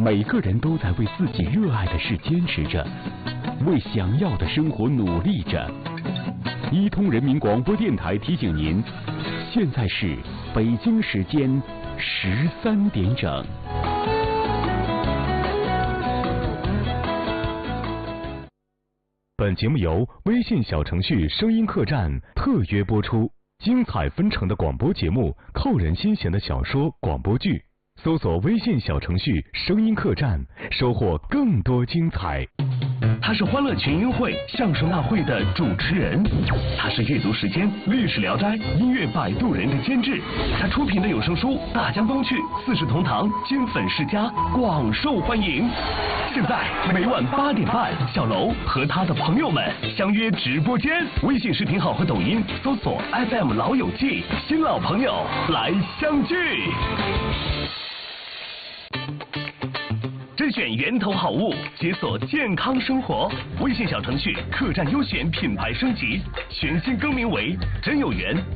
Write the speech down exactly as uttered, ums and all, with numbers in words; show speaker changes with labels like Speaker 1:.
Speaker 1: 每个人都在为自己热爱的事坚持着，为想要的生活努力着。一通人民广播电台提醒您，现在是北京时间十三点整。本节目由微信小程序声音客栈特约播出，精彩纷呈的广播节目，扣人心弦的小说广播剧，搜索微信小程序声音客栈，收获更多精彩。
Speaker 2: 他是欢乐群英会相声大会的主持人，他是阅读时间历史聊斋音乐摆渡人的监制，他出品的有声书《大江东去》《四世同堂》金粉世家广受欢迎。现在每晚八点半，小楼和他的朋友们相约直播间，微信视频号和抖音搜索 F M 老友记，新老朋友来相聚。甄选源头好物，解锁健康生活。微信小程序客栈优选品牌升级，全新更名为真有缘